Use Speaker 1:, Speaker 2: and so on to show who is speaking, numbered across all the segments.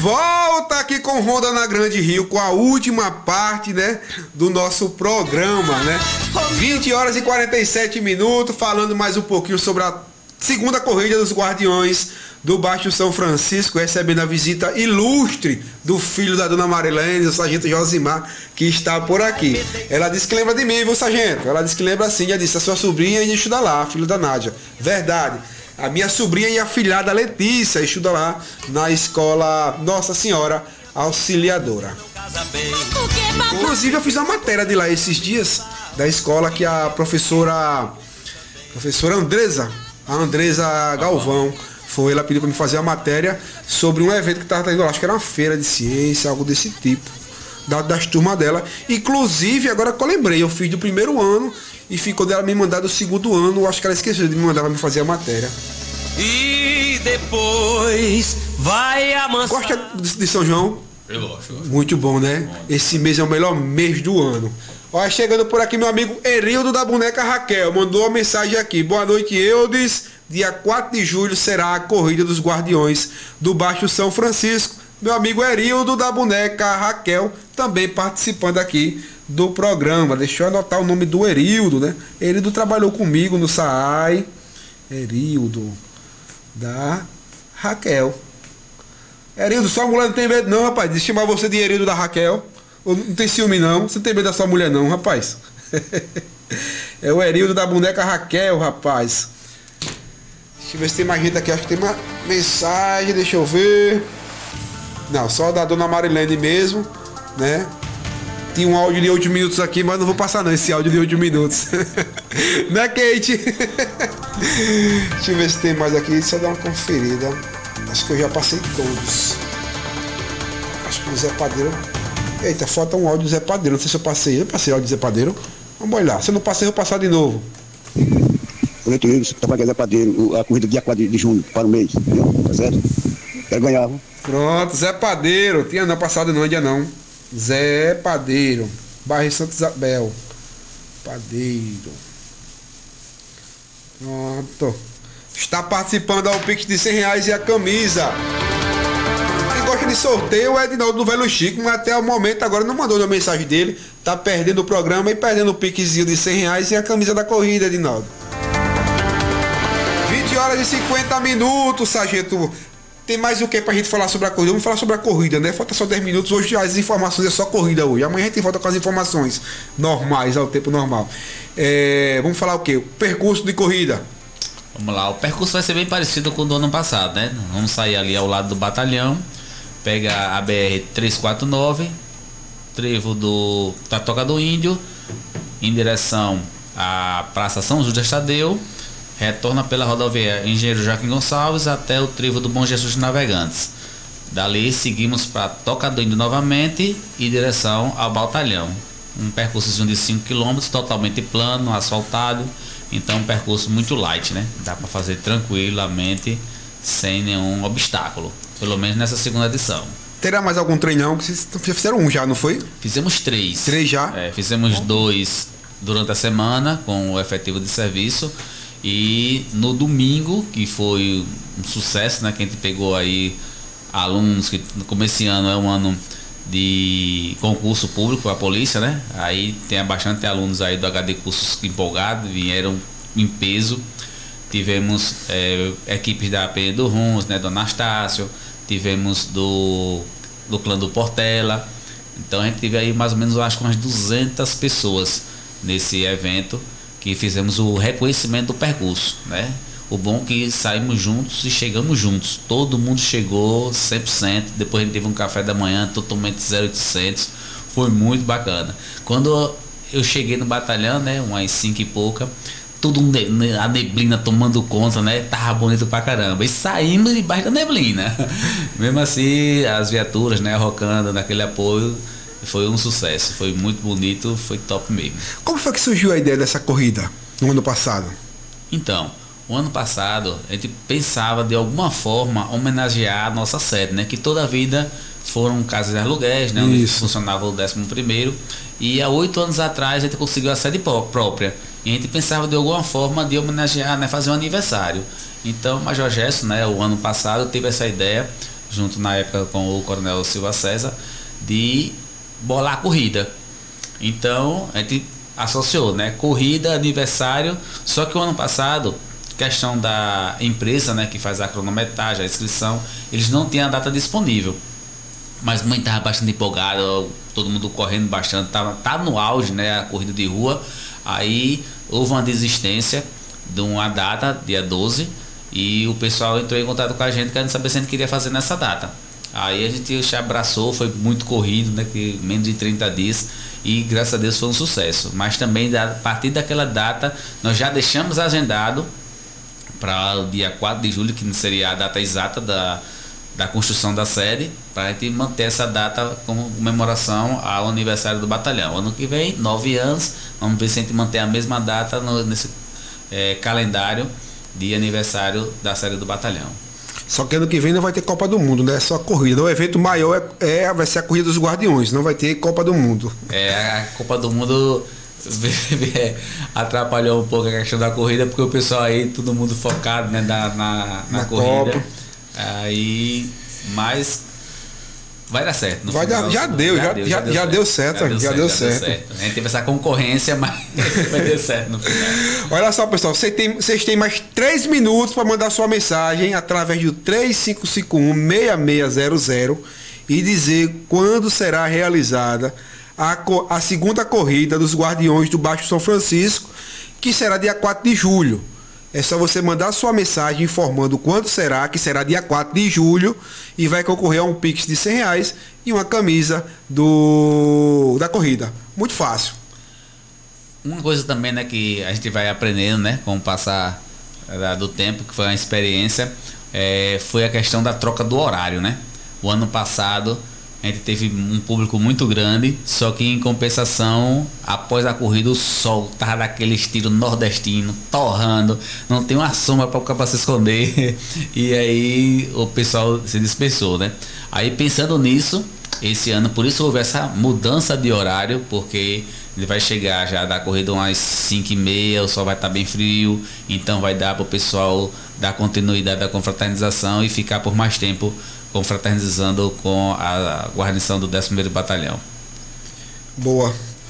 Speaker 1: volta aqui com Ronda na Grande Rio, com a última parte, né, do nosso programa, né? 20 horas e 47 minutos, falando mais um pouquinho sobre a segunda corrida dos Guardiões do Baixo São Francisco, recebendo a visita ilustre do filho da dona Marilene, o sargento Josimar, que está por aqui. Ela disse que lembra de mim, viu, sargento? Ela disse que lembra sim, ela disse, a sua sobrinha estuda lá, filho da Nádia. Verdade. A minha sobrinha e afilhada Letícia estuda lá na escola Nossa Senhora Auxiliadora. Inclusive eu fiz uma matéria de lá esses dias, da escola que a professora Andresa, a Andresa Galvão, ela pediu para me fazer uma matéria sobre um evento que estava tendo lá, acho que era uma feira de ciência, algo desse tipo, das turmas dela. Inclusive, agora que eu lembrei, eu fiz do primeiro ano e ficou dela me mandar do segundo ano, acho que ela esqueceu de me mandar para me fazer a matéria.
Speaker 2: E depois vai amansar.
Speaker 1: Gosta de São João?
Speaker 2: Eu gosto.
Speaker 1: Muito bom, né? Esse mês é o melhor mês do ano. Olha, chegando por aqui meu amigo Erildo da boneca Raquel, mandou uma mensagem aqui. Boa noite, Eudes. Dia 4 de julho será a corrida dos Guardiões do Baixo São Francisco. Meu amigo Erildo da boneca Raquel também participando aqui do programa. Deixa eu anotar o nome do Erildo, né? Erildo trabalhou comigo no SAAI. Erildo da Raquel. Erildo, sua mulher não tem medo não, rapaz, de chamar você de Erildo da Raquel. Não tem ciúme não, você não tem medo da sua mulher não, rapaz. É o Erildo da boneca Raquel, rapaz. Deixa eu ver se tem mais gente aqui, acho que tem uma mensagem, deixa eu ver. Não, só da dona Marilene mesmo, né? Tinha um áudio de 8 minutos aqui, mas não vou passar não esse áudio de 8 minutos. Né, Kate? Deixa eu ver se tem mais aqui, só dar uma conferida. Acho que eu já passei todos. Acho que o Zé Padeiro. Eita, falta um áudio do Zé Padeiro. Não sei se eu passei. Eu passei áudio do Zé Padeiro. Vamos olhar. Se eu não passei, eu vou passar de novo.
Speaker 3: Projeto Rio, estava aqui Zé Padeiro, a corrida dia 4 de junho, para o mês. Tá certo? Quero ganhar.
Speaker 1: Pronto, Zé Padeiro. Tinha não passado não, dia não. Zé Padeiro. Bairro Santa Isabel. Padeiro. Pronto. Está participando ao Pix de R$100 e a camisa. Quem gosta de sorteio é Edinaldo do Velho Chico, mas até o momento agora não mandou a mensagem dele. Tá perdendo o programa e perdendo o Pixzinho de R$100 e a camisa da corrida, Edinaldo. 20 horas e 50 minutos, sargento. Tem mais o que pra gente falar sobre a corrida? Vamos falar sobre a corrida, né? Falta só 10 minutos. Hoje as informações é só corrida hoje. Amanhã a gente volta com as informações normais, ao tempo normal. Vamos falar o quê? O percurso de corrida.
Speaker 4: Vamos lá, o percurso vai ser bem parecido com o do ano passado, né? Vamos sair ali ao lado do batalhão, pegar a BR-349, trevo da Toca do Índio, em direção à Praça São Judas Tadeu, retorna pela rodovia Engenheiro Joaquim Gonçalves até o trevo do Bom Jesus de Navegantes. Dali seguimos para Toca do Índio novamente e direção ao batalhão. Um percurso de 5 km, totalmente plano, asfaltado. Então um percurso muito light, né? Dá para fazer tranquilamente, sem nenhum obstáculo. Pelo menos nessa segunda edição.
Speaker 1: Terá mais algum treinão? Que vocês fizeram um já, não foi?
Speaker 4: Fizemos 3.
Speaker 1: 3 já?
Speaker 4: Fizemos 2 durante a semana com o efetivo de serviço. E no domingo, que foi um sucesso, né? Que a gente pegou aí alunos que no começo desse ano é um ano de concurso público para a polícia, né? Aí tem bastante alunos aí do HD Cursos empolgados, vieram em peso. Tivemos equipes da APN do Runs, né? Do Anastácio, tivemos do clã do Portela. Então a gente teve aí mais ou menos, eu acho que umas 200 pessoas nesse evento que fizemos o reconhecimento do percurso, né? O bom é que saímos juntos e chegamos juntos. Todo mundo chegou 100%. Depois a gente teve um café da manhã totalmente 0800. Foi muito bacana. Quando eu cheguei no batalhão, né, umas 5 e pouca, tudo a neblina tomando conta, né? Tava bonito pra caramba. E saímos debaixo da neblina. Mesmo assim, as viaturas, né, rocando naquele apoio. Foi um sucesso. Foi muito bonito, foi top mesmo.
Speaker 1: Como foi que surgiu a ideia dessa corrida no ano passado?
Speaker 4: Então, o ano passado a gente pensava de alguma forma homenagear a nossa sede, né? Que toda a vida foram casas de aluguéis, né? Onde funcionava o 11º. E há 8 anos atrás a gente conseguiu a sede própria. E a gente pensava de alguma forma de homenagear, né? Fazer um aniversário. Então o Major Gerson, né? O ano passado teve essa ideia junto na época com o Coronel Silva César, de bolar a corrida. Então, a gente associou, né? Corrida, aniversário, só que o ano passado, questão da empresa, né, que faz a cronometragem, a inscrição, eles não tinham a data disponível. Mas a mãe estava bastante empolgada, todo mundo correndo bastante, tá no auge, né, a corrida de rua. Aí houve uma desistência de uma data, dia 12, e o pessoal entrou em contato com a gente querendo saber se a gente queria fazer nessa data. Aí a gente se abraçou, foi muito corrido, né, que menos de 30 dias, e graças a Deus foi um sucesso. Mas também a partir daquela data nós já deixamos agendado para o dia 4 de julho, que seria a data exata da construção da sede, para a gente manter essa data como comemoração ao aniversário do batalhão. Ano que vem, 9 anos, vamos ver se a gente mantém a mesma data nesse calendário de aniversário da série do batalhão.
Speaker 1: Só que ano que vem não vai ter Copa do Mundo, né? É só corrida. O evento maior vai ser a Corrida dos Guardiões, não vai ter Copa do Mundo.
Speaker 4: A Copa do Mundo atrapalhou um pouco a questão da corrida, porque o pessoal aí, todo mundo focado, né, na corrida. Copa. Aí, mas vai dar certo.
Speaker 1: Já deu certo.
Speaker 4: A gente teve essa concorrência, mas vai dar certo no final.
Speaker 1: Olha só, pessoal, vocês têm mais 3 minutos para mandar sua mensagem através do 3551-6600 e dizer quando será realizada a segunda corrida dos Guardiões do Baixo São Francisco, que será dia 4 de julho. É só você mandar sua mensagem informando quando será, que será dia 4 de julho, e vai concorrer a um Pix de R$100 e uma camisa da corrida. Muito fácil.
Speaker 4: Uma coisa também, né, que a gente vai aprendendo, né, com o passar do tempo, que foi uma experiência, foi a questão da troca do horário, né? O ano passado a gente teve um público muito grande, só que em compensação, após a corrida, o sol tava daquele estilo nordestino, torrando, não tem uma sombra para se esconder, e aí o pessoal se dispersou, né? Aí pensando nisso, esse ano, por isso houve essa mudança de horário, porque ele vai chegar já da corrida umas 5h30, o sol vai estar bem frio, então vai dar para o pessoal dar continuidade à confraternização e ficar por mais tempo confraternizando com a guarnição do 11º Batalhão.
Speaker 1: Boa.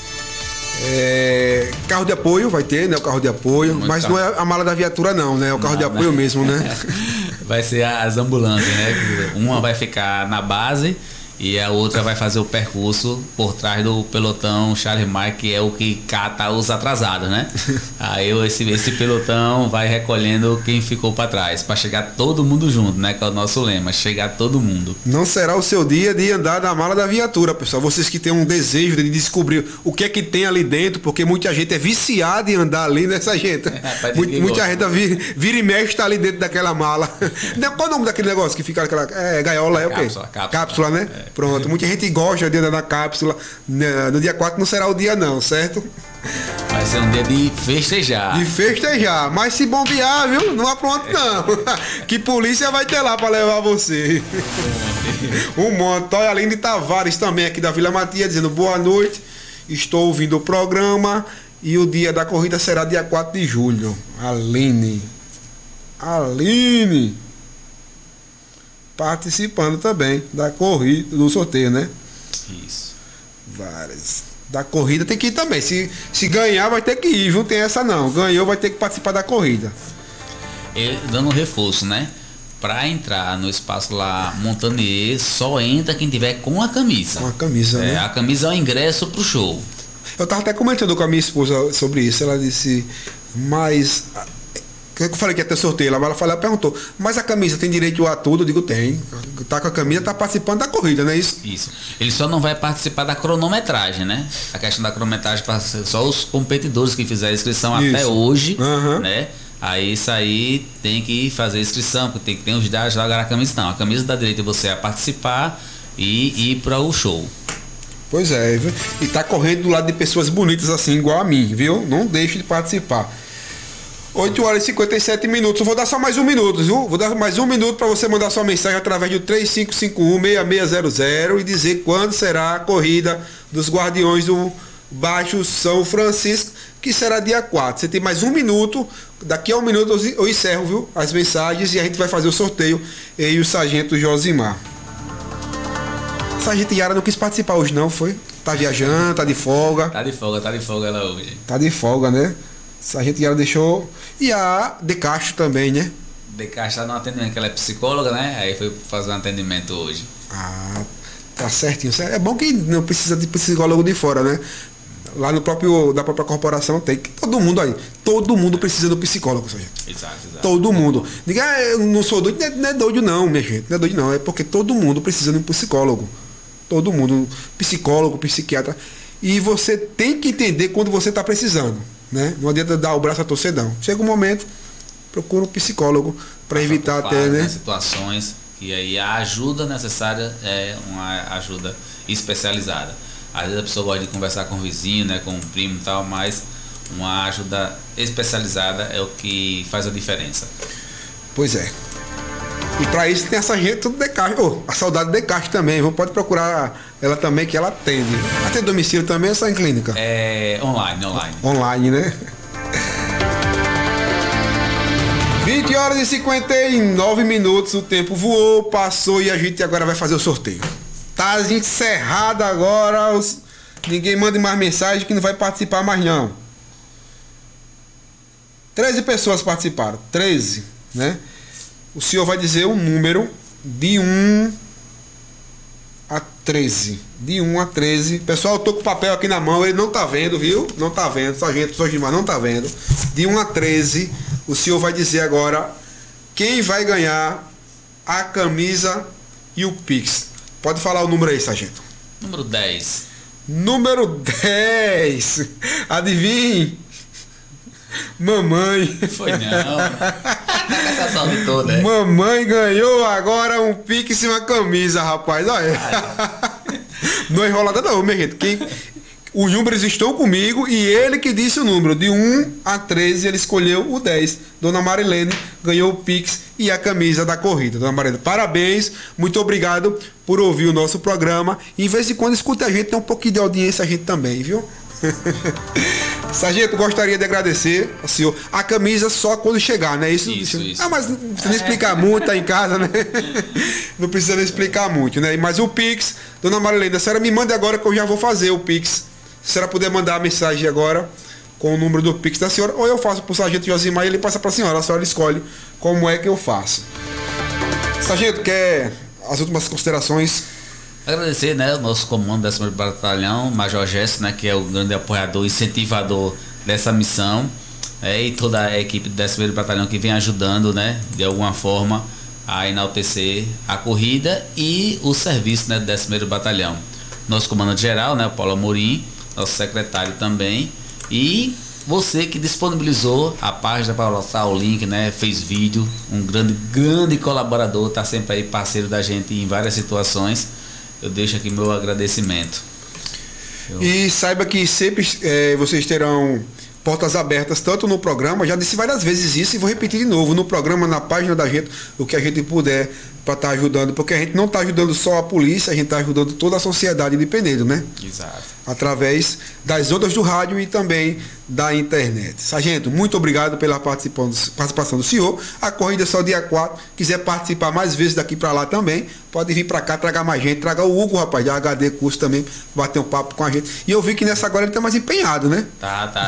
Speaker 1: Carro de apoio vai ter, né? O carro de apoio, mas não é a mala da viatura não, né? É o carro de apoio mesmo, né?
Speaker 4: Vai ser as ambulâncias, né? Uma vai ficar na base e a outra vai fazer o percurso por trás do pelotão Charles Mike, que é o que cata os atrasados, né? Aí esse pelotão vai recolhendo quem ficou para trás, para chegar todo mundo junto, né? Que é o nosso lema, chegar todo mundo.
Speaker 1: Não será o seu dia de andar na mala da viatura, pessoal. Vocês que têm um desejo de descobrir o que é que tem ali dentro, porque muita gente é viciada em andar ali nessa gente. Muita gente vira e mexe tá ali dentro daquela mala. Qual é o nome daquele negócio que fica naquela gaiola? É o quê? Cápsula, né? Pronto, muita gente gosta de andar na cápsula. No dia 4 não será o dia não, certo?
Speaker 4: Vai ser um dia de festejar.
Speaker 1: De festejar, mas se bombear, viu? Não apronta não. Que polícia vai ter lá para levar você. Um monte. Olha, Aline Tavares também aqui da Vila Matias, dizendo boa noite. Estou ouvindo o programa e o dia da corrida será dia 4 de julho. Aline. Participando também da corrida, do sorteio, né?
Speaker 4: Isso.
Speaker 1: Várias. Da corrida tem que ir também. Se ganhar, vai ter que ir, viu? Tem essa não. Ganhou, vai ter que participar da corrida.
Speaker 4: Dando um reforço, né? Pra entrar no espaço lá Montanier, só entra quem tiver com a camisa.
Speaker 1: Com a camisa, né?
Speaker 4: A camisa é o ingresso pro show.
Speaker 1: Eu tava até comentando com a minha esposa sobre isso. Ela disse, mas... Eu falei que ia ter sorteio, ela perguntou, mas a camisa tem direito a tudo? Eu digo, tem. Tá com a camisa, tá participando da corrida, não é isso?
Speaker 4: Isso. Ele só não vai participar da cronometragem, né? A questão da cronometragem para só os competidores que fizeram a inscrição até hoje, né? Aí isso aí tem que fazer a inscrição, porque tem que ter os dados lá, agora a camisa não. A camisa dá direito a você a participar e ir para o show.
Speaker 1: Pois é, viu? E tá correndo do lado de pessoas bonitas assim, igual a mim, viu? Não deixe de participar. 8h57. Eu vou dar só mais um minuto, viu? Vou dar mais um minuto para você mandar sua mensagem através do 3551-6600 e dizer quando será a corrida dos Guardiões do Baixo São Francisco, que será dia 4. Você tem mais um minuto. Daqui a um minuto eu encerro, viu, as mensagens e a gente vai fazer o sorteio. Eu e o Sargento Josimar. Sargento Yara não quis participar hoje, não, foi? Tá viajando, tá de folga.
Speaker 4: Tá de folga ela hoje.
Speaker 1: Tá de folga, né? Sargento Yara deixou. E a De Castro também, né?
Speaker 4: De Castro tá no atendimento, que ela é psicóloga, né? Aí foi fazer um atendimento hoje.
Speaker 1: Ah, tá certinho. É bom que não precisa de psicólogo de fora, né? Lá no próprio, da própria corporação tem. Todo mundo aí. Todo mundo precisa do psicólogo, Sargento.
Speaker 4: Exato.
Speaker 1: Todo mundo. Diga, eu não sou doido. Não é doido não, minha gente. Não é doido não. É porque todo mundo precisa de um psicólogo. Todo mundo. Psicólogo, psiquiatra. E você tem que entender quando você está precisando, né? Não adianta dar o braço a torcedão. Chega um momento, procura um psicólogo para evitar até, né?
Speaker 4: Situações. E aí a ajuda necessária é uma ajuda especializada. Às vezes a pessoa gosta de conversar com o vizinho, né, com o primo e tal, mas uma ajuda especializada é o que faz a diferença.
Speaker 1: Pois é. E para isso tem essa gente do De Castro. A saudade de De Castro também. Pode procurar ela também, que ela atende. Atende domicílio também ou só em clínica?
Speaker 4: É online.
Speaker 1: Online, né? 20 horas e 59 minutos. O tempo voou, passou e a gente agora vai fazer o sorteio. Tá encerrado agora. Ninguém manda mais mensagem que não vai participar mais não. 13 pessoas participaram. 13, né? O senhor vai dizer um número de 1 a 13. De 1 a 13. Pessoal, eu tô com o papel aqui na mão. Ele não tá vendo, viu? Não tá vendo. Sargento Josimar não tá vendo. De 1 a 13. O senhor vai dizer agora quem vai ganhar a camisa e o Pix. Pode falar o número aí, Sargento.
Speaker 4: Número 10.
Speaker 1: Número 10. Adivinhe? Mamãe.
Speaker 4: Foi não. Essa sorte toda, é.
Speaker 1: Mamãe ganhou agora um Pix e uma camisa, rapaz. Olha. Não é enrolada não, minha gente. Os números estão comigo e ele que disse o número. De 1 a 13, ele escolheu o 10. Dona Marilene ganhou o Pix e a camisa da corrida. Dona Marilene, parabéns. Muito obrigado por ouvir o nosso programa. E em vez em quando escuta a gente, tem um pouquinho de audiência a gente também, viu? Sargento, gostaria de agradecer ao senhor. A camisa só quando chegar, né? Isso. Ah, mas não precisa nem explicar muito, tá em casa, né? Não precisa nem explicar muito, né? Mas o Pix, Dona Marilene, a senhora me manda agora que eu já vou fazer o Pix. Se a senhora puder mandar a mensagem agora com o número do Pix da senhora, ou eu faço para o Sargento Josimar e ele passa para a senhora escolhe como é que eu faço. Sargento, quer as últimas considerações?
Speaker 4: Agradecer, né, o nosso comando do 10º Batalhão, Major Gesso, né, que é o grande apoiador, incentivador dessa missão, e toda a equipe do 10º Batalhão que vem ajudando, né, de alguma forma a enaltecer a corrida e o serviço, né, do 10º Batalhão. Nosso comandante geral, né, o Paulo Amorim, nosso secretário também, e você que disponibilizou a página para botar o link, né, fez vídeo, um grande colaborador, tá sempre aí parceiro da gente em várias situações. Eu deixo aqui meu agradecimento.
Speaker 1: E saiba que sempre vocês terão portas abertas, tanto no programa, já disse várias vezes isso e vou repetir de novo, no programa, na página da gente, o que a gente puder para estar ajudando, porque a gente não está ajudando só a polícia, a gente está ajudando toda a sociedade independente, né?
Speaker 4: Exato.
Speaker 1: Através das ondas do rádio e também da internet. Sargento, muito obrigado pela participação do senhor. A corrida é só dia 4. Quiser participar mais vezes daqui para lá também, pode vir para cá, tragar mais gente. Traga o Hugo, rapaz, da HD Curso também, bater um papo com a gente. E eu vi que nessa agora ele tá mais empenhado, né?
Speaker 4: Tá